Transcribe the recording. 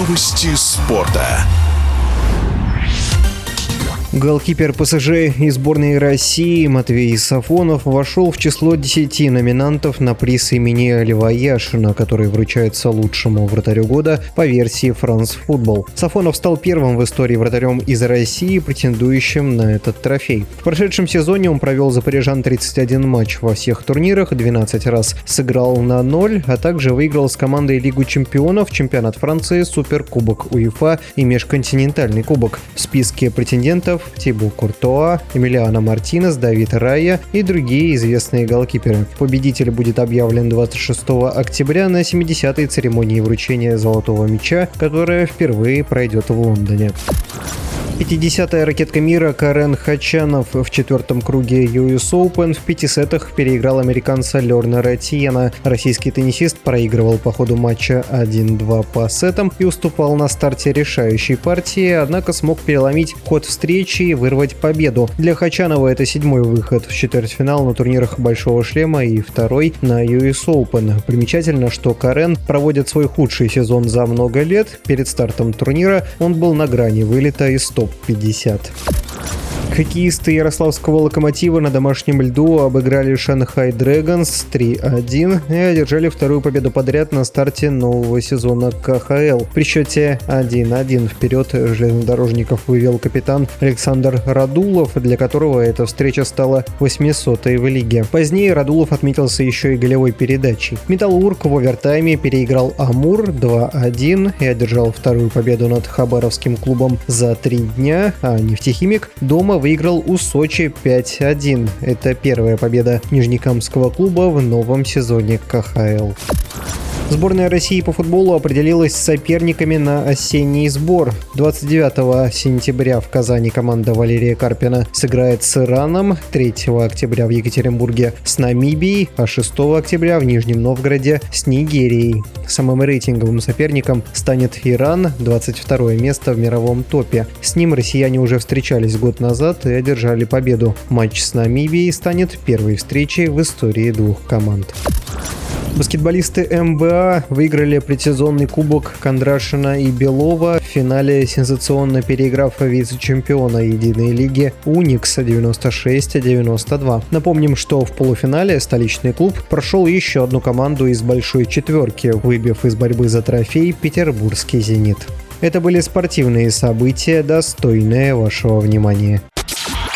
Новости спорта. Голкипер ПСЖ и сборной России Матвей Сафонов вошел в число 10 номинантов на приз имени Льва Яшина, который вручается лучшему вратарю года по версии France Football. Сафонов стал первым в истории вратарем из России, претендующим на этот трофей. В прошедшем сезоне он провел за парижан 31 матч во всех турнирах, 12 раз сыграл на 0, а также выиграл с командой Лигу чемпионов, чемпионат Франции, Суперкубок УЕФА и Межконтинентальный кубок. В списке претендентов Тибо Куртуа, Эмилиано Мартинес, Давид Райя и другие известные голкиперы. Победитель будет объявлен 26 октября на 70-й церемонии вручения «Золотого мяча», которая впервые пройдет в Лондоне. 50-я ракетка мира Карен Хачанов в четвертом круге US Open в 5 сетах переиграл американца Лернера Тиена. Российский теннисист проигрывал по ходу матча 1-2 по сетам и уступал на старте решающей партии, однако смог переломить ход встречи и вырвать победу. Для Хачанова это 7-й выход в четвертьфинал на турнирах Большого шлема и 2-й на US Open. Примечательно, что Карен проводит свой худший сезон за много лет. Перед стартом турнира он был на грани вылета из топ-50. Хоккеисты Ярославского «Локомотива» на домашнем льду обыграли Шанхай Дрэгонс 3-1 и одержали вторую победу подряд на старте нового сезона КХЛ. При счете 1-1 вперед железнодорожников вывел капитан Александр Радулов, для которого эта встреча стала 800-й в лиге. Позднее Радулов отметился еще и голевой передачей. «Металлург» в овертайме переиграл «Амур» 2-1 и одержал вторую победу над хабаровским клубом за 3 дня, а «Нефтехимик» дома выиграл у Сочи 5-1. Это первая победа нижнекамского клуба в новом сезоне КХЛ. Сборная России по футболу определилась с соперниками на осенний сбор. 29 сентября в Казани команда Валерия Карпина сыграет с Ираном, 3 октября в Екатеринбурге с Намибией, а 6 октября в Нижнем Новгороде с Нигерией. Самым рейтинговым соперником станет Иран, 22 место в мировом топе. С ним россияне уже встречались год назад и одержали победу. Матч с Намибией станет первой встречей в истории двух команд. Баскетболисты МБА выиграли предсезонный кубок Кондрашина и Белова в финале, сенсационно переиграв вице-чемпиона единой лиги Уникс 96-92. Напомним, что в полуфинале столичный клуб прошел еще одну команду из большой четверки, выбив из борьбы за трофей петербургский «Зенит». Это были спортивные события, достойные вашего внимания.